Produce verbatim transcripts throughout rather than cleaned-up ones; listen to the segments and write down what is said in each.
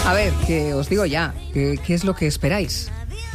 A ver, que os digo ya, ¿qué, qué es lo que esperáis?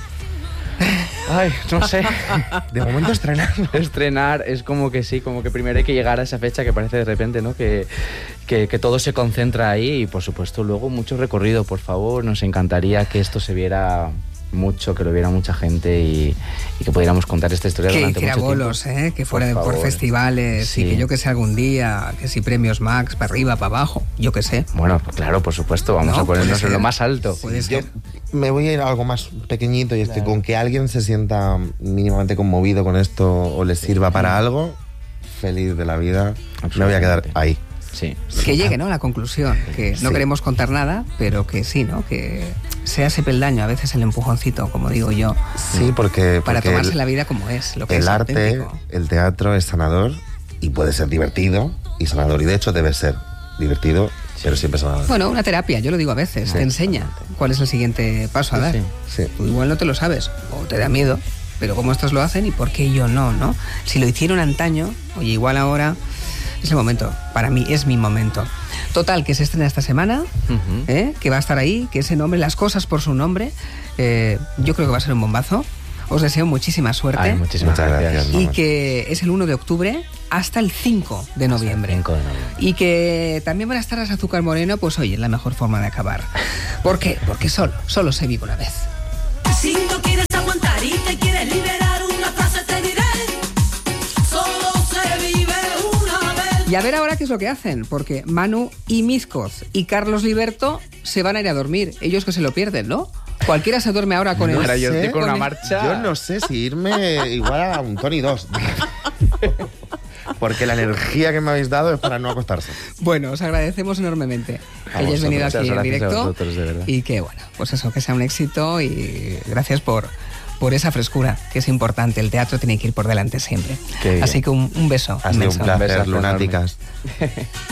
Ay, no sé. De momento estrenar. Estrenar es como que sí, como que primero hay que llegar a esa fecha que parece de repente, ¿no? Que, que, que todo se concentra ahí y por supuesto luego mucho recorrido, por favor. Nos encantaría que esto se viera mucho, que lo viera mucha gente y, y que pudiéramos contar esta historia que, durante que mucho era bolos, tiempo. ¿eh? Que fuera por, por por festivales sí. y que yo que sé algún día, que si premios Max, para arriba, para abajo, yo que sé. Bueno, claro, por supuesto, vamos No, a ponernos puede en lo ser. más alto. Puede Yo ser. me voy a ir a algo más pequeñito y es Claro. que con que alguien se sienta mínimamente conmovido con esto o le sirva para algo, feliz de la vida, me voy a quedar ahí. Sí. Que llegue, ¿no? A la conclusión, que no Sí. queremos contar nada, pero que sí, ¿no? Que sea ese peldaño, a veces el empujoncito, como digo yo, Sí, porque, para porque tomarse el, la vida como es, lo que el es arte, auténtico. el teatro es sanador y puede ser divertido y sanador. Y de hecho debe ser divertido, pero siempre sanador. Bueno, una terapia, yo lo digo a veces, Sí, te enseña cuál es el siguiente paso a dar. Sí, Sí. Tú igual no te lo sabes, o te da miedo, pero cómo estos lo hacen y por qué yo no, ¿no? Si lo hicieron antaño, oye, igual ahora es el momento. Para mí es mi momento. Total, que se estrena esta semana, Ujú. ¿eh? Que va a estar ahí, que ese nombre, las cosas por su nombre, eh, yo creo que va a ser un bombazo. Os deseo muchísima suerte. Ay, muchísimas Muchas gracias. gracias. Y Mamá. que es el uno de octubre hasta el cinco de noviembre. cinco de noviembre. Y que también van a estar las Azúcar Moreno, pues oye, es la mejor forma de acabar. ¿Por qué? Porque solo, solo se vive una vez. Si no quieres aguantar y te quieres liberar, una frase te diré: solo se vive una vez. Y a ver ahora qué es lo que hacen, porque Manu y Mizcoz y Carlos Liberto se van a ir a dormir. Ellos que se lo pierden, ¿no? Cualquiera se duerme ahora con No el... Ahora yo sé, estoy con con una el- marcha. Yo no sé si irme igual a un Tony dos. Porque la energía que me habéis dado es para no acostarse. Bueno, os agradecemos enormemente que A hayáis vosotros, venido muchas aquí en gracias a directo. vosotros, de verdad. Y que, bueno, pues eso, que sea un éxito y gracias por, por esa frescura, que es importante. El teatro tiene que ir por delante siempre. Qué bien. Así que un, un beso. Ha sido un inmenso. placer, besazo enorme. lunáticas.